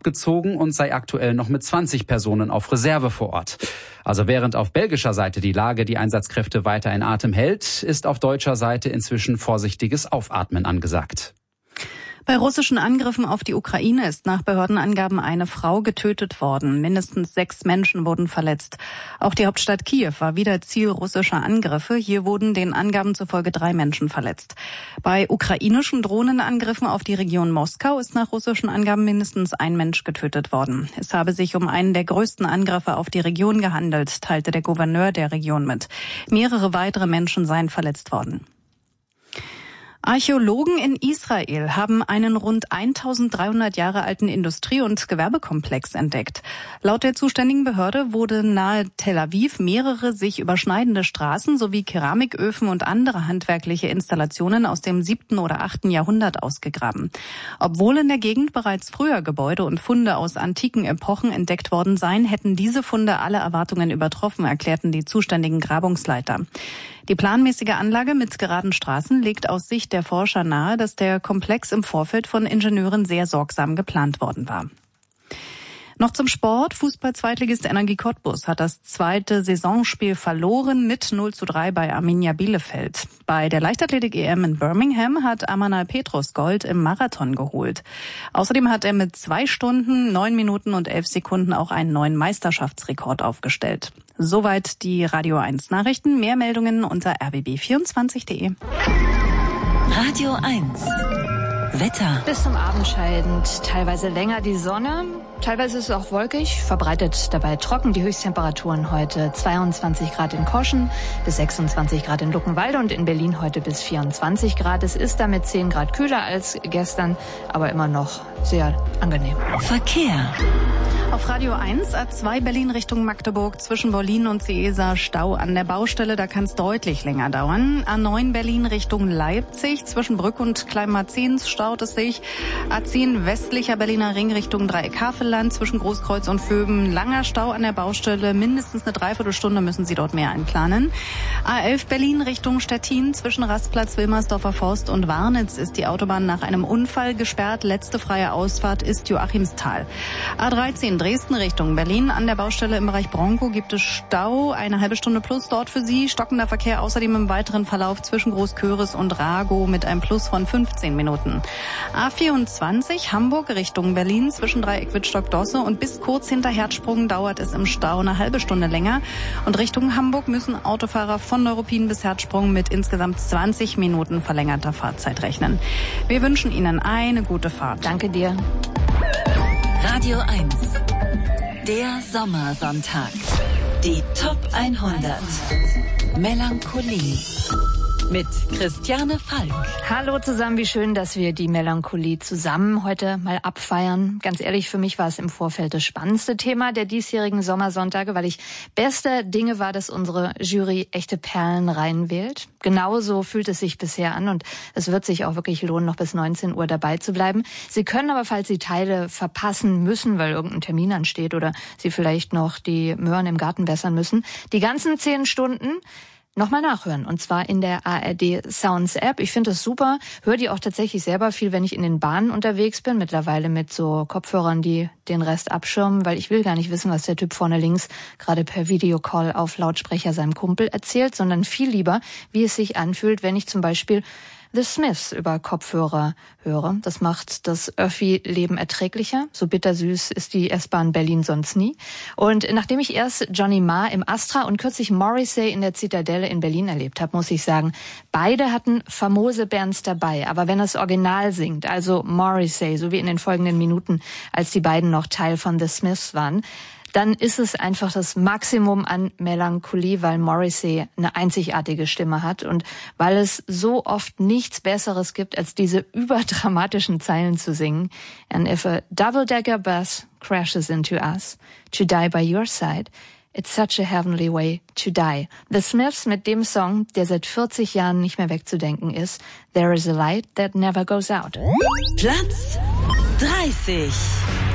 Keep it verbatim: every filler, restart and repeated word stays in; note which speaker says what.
Speaker 1: abgezogen und sei aktuell noch mit zwanzig Personen auf Reserve vor Ort. Also während auf belgischer Seite die Lage die Einsatzkräfte weiter in Atem hält, ist auf deutscher Seite inzwischen vorsichtiges Aufatmen angesagt.
Speaker 2: Bei russischen Angriffen auf die Ukraine ist nach Behördenangaben eine Frau getötet worden. Mindestens sechs Menschen wurden verletzt. Auch die Hauptstadt Kiew war wieder Ziel russischer Angriffe. Hier wurden den Angaben zufolge drei Menschen verletzt. Bei ukrainischen Drohnenangriffen auf die Region Moskau ist nach russischen Angaben mindestens ein Mensch getötet worden. Es habe sich um einen der größten Angriffe auf die Region gehandelt, teilte der Gouverneur der Region mit. Mehrere weitere Menschen seien verletzt worden. Archäologen in Israel haben einen rund eintausenddreihundert Jahre alten Industrie- und Gewerbekomplex entdeckt. Laut der zuständigen Behörde wurden nahe Tel Aviv mehrere sich überschneidende Straßen sowie Keramiköfen und andere handwerkliche Installationen aus dem siebten oder achten Jahrhundert ausgegraben. Obwohl in der Gegend bereits früher Gebäude und Funde aus antiken Epochen entdeckt worden seien, hätten diese Funde alle Erwartungen übertroffen, erklärten die zuständigen Grabungsleiter. Die planmäßige Anlage mit geraden Straßen legt aus Sicht der Forscher nahe, dass der Komplex im Vorfeld von Ingenieuren sehr sorgsam geplant worden war. Noch zum Sport. Fußball-Zweitligist Energie Cottbus hat das zweite Saisonspiel verloren mit null zu drei bei Arminia Bielefeld. Bei der Leichtathletik-E M in Birmingham hat Amanal Petrus Gold im Marathon geholt. Außerdem hat er mit zwei Stunden, neun Minuten und elf Sekunden auch einen neuen Meisterschaftsrekord aufgestellt. Soweit die Radio eins Nachrichten. Mehr Meldungen unter r b b vierundzwanzig punkt de.
Speaker 3: Radio eins Wetter.
Speaker 4: Bis zum Abend scheint teilweise länger die Sonne. Teilweise ist es auch wolkig, verbreitet dabei trocken. Die Höchsttemperaturen heute zweiundzwanzig Grad in Koschen bis sechsundzwanzig Grad in Luckenwalde und in Berlin heute bis vierundzwanzig Grad. Es ist damit zehn Grad kühler als gestern, aber immer noch sehr angenehm.
Speaker 3: Verkehr.
Speaker 2: Auf Radio eins, A zwei Berlin Richtung Magdeburg, zwischen Wollin und Seesa Stau an der Baustelle, da kann es deutlich länger dauern. A neun Berlin Richtung Leipzig, zwischen Brück und Kleinmarzens staut es sich. A zehn westlicher Berliner Ring Richtung Dreieck-Havelland, zwischen Großkreuz und Vöben, langer Stau an der Baustelle, mindestens eine Dreiviertelstunde müssen Sie dort mehr einplanen. A elf Berlin Richtung Stettin, zwischen Rastplatz, Wilmersdorfer Forst und Warnitz ist die Autobahn nach einem Unfall gesperrt. Letzte freie Ausfahrt ist Joachimsthal. A dreizehn Dresden Richtung Berlin. An der Baustelle im Bereich Bronkow gibt es Stau. Eine halbe Stunde plus dort für Sie. Stockender Verkehr außerdem im weiteren Verlauf zwischen Großköris und Ragow mit einem Plus von fünfzehn Minuten. A vierundzwanzig Hamburg Richtung Berlin zwischen Dreieck Wittstock-Dosse und bis kurz hinter Herzsprung dauert es im Stau eine halbe Stunde länger. Und Richtung Hamburg müssen Autofahrer von Neuruppin bis Herzsprung mit insgesamt zwanzig Minuten verlängerter Fahrzeit rechnen. Wir wünschen Ihnen eine gute Fahrt.
Speaker 4: Danke dir.
Speaker 3: Radio eins. Der Sommersonntag. Die Top hundert. Melancholie. Mit Christiane Falk.
Speaker 4: Hallo zusammen, wie schön, dass wir die Melancholie zusammen heute mal abfeiern. Ganz ehrlich, für mich war es im Vorfeld das spannendste Thema der diesjährigen Sommersonntage, weil ich bester Dinge war, dass unsere Jury echte Perlen reinwählt. Genauso fühlt es sich bisher an und es wird sich auch wirklich lohnen, noch bis neunzehn Uhr dabei zu bleiben. Sie können aber, falls Sie Teile verpassen müssen, weil irgendein Termin ansteht oder Sie vielleicht noch die Möhren im Garten wässern müssen, die ganzen zehn Stunden nochmal nachhören. Und zwar in der A R D Sounds App. Ich finde das super. Höre die auch tatsächlich selber viel, wenn ich in den Bahnen unterwegs bin. Mittlerweile mit so Kopfhörern, die den Rest abschirmen, weil ich will gar nicht wissen, was der Typ vorne links gerade per Videocall auf Lautsprecher seinem Kumpel erzählt, sondern viel lieber, wie es sich anfühlt, wenn ich zum Beispiel The Smiths über Kopfhörer höre. Das macht das Öffi-Leben erträglicher. So bittersüß ist die S-Bahn Berlin sonst nie. Und nachdem ich erst Johnny Marr im Astra und kürzlich Morrissey in der Zitadelle in Berlin erlebt habe, muss ich sagen, beide hatten famose Bands dabei. Aber wenn das Original singt, also Morrissey, so wie in den folgenden Minuten, als die beiden noch Teil von The Smiths waren, dann ist es einfach das Maximum an Melancholie, weil Morrissey eine einzigartige Stimme hat und weil es so oft nichts Besseres gibt, als diese überdramatischen Zeilen zu singen. And if a double-decker bus crashes into us, to die by your side, it's such a heavenly way to die. The Smiths mit dem Song, der seit vierzig Jahren nicht mehr wegzudenken ist, There is a light that never goes out.
Speaker 3: Platz dreißig.